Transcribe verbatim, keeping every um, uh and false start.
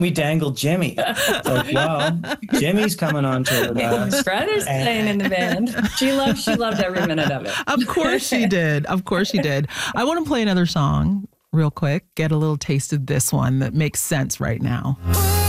we dangled Jimmy. It's like, well, Jimmy's coming on tour. His brother's playing in the band. She loved, she loved every minute of it. Of course she did. Of course she did. I want to play another song real quick. Get a little taste of this one that makes sense right now.